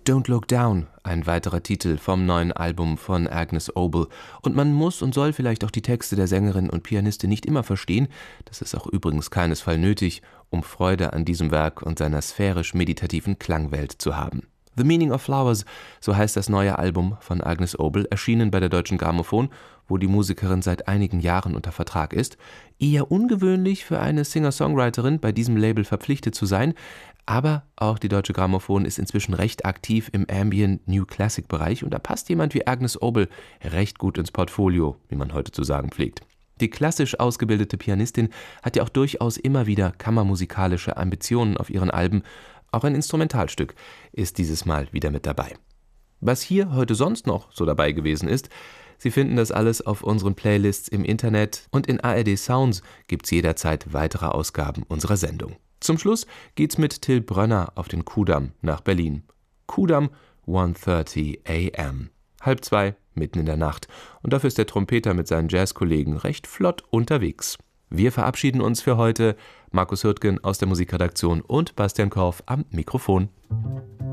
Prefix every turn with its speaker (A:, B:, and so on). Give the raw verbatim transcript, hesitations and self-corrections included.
A: Don't Look Down, ein weiterer Titel vom neuen Album von Agnes Obel. Und man muss und soll vielleicht auch die Texte der Sängerin und Pianistin nicht immer verstehen, das ist auch übrigens keinesfalls nötig, um Freude an diesem Werk und seiner sphärisch-meditativen Klangwelt zu haben. The Meaning of Flowers, so heißt das neue Album von Agnes Obel, erschienen bei der Deutschen Grammophon, wo die Musikerin seit einigen Jahren unter Vertrag ist. Eher ungewöhnlich für eine Singer-Songwriterin, bei diesem Label verpflichtet zu sein, aber auch die Deutsche Grammophon ist inzwischen recht aktiv im Ambient New Classic Bereich und da passt jemand wie Agnes Obel recht gut ins Portfolio, wie man heute zu sagen pflegt. Die klassisch ausgebildete Pianistin hat ja auch durchaus immer wieder kammermusikalische Ambitionen auf ihren Alben. Auch ein Instrumentalstück ist dieses Mal wieder mit dabei. Was hier heute sonst noch so dabei gewesen ist, Sie finden das alles auf unseren Playlists im Internet und in A R D Sounds gibt's jederzeit weitere Ausgaben unserer Sendung. Zum Schluss geht's mit Till Brönner auf den Kudamm nach Berlin. Kudamm, one thirty a m Halb zwei, mitten in der Nacht. Und dafür ist der Trompeter mit seinen Jazzkollegen recht flott unterwegs. Wir verabschieden uns für heute. Markus Hürtgen aus der Musikredaktion und Bastian Korf am Mikrofon.